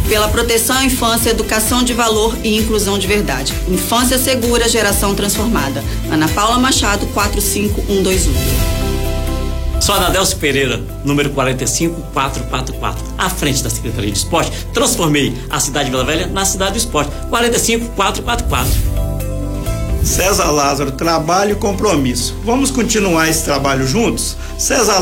pela proteção à infância, educação de valor e inclusão de verdade. Infância segura, geração transformada. Ana Paula Machado, 45121. Sou Anadelcio Pereira, número 45444, à frente da Secretaria de Esporte. Transformei a cidade de Vila Velha na cidade do esporte. 45444. César Lázaro, trabalho e compromisso. Vamos continuar esse trabalho juntos? César